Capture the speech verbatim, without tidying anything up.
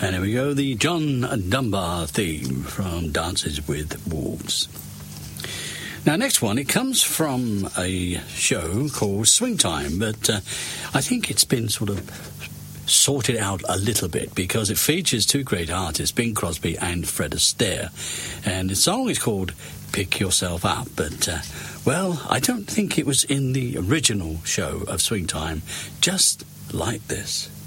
And here we go, the John Dunbar theme from Dances with Wolves. Now, next one, it comes from a show called Swing Time, but uh, I think it's been sort of sorted out a little bit because it features two great artists, Bing Crosby and Fred Astaire. And the song is called Pick Yourself Up, but, uh, well, I don't think it was in the original show of Swing Time, just like this.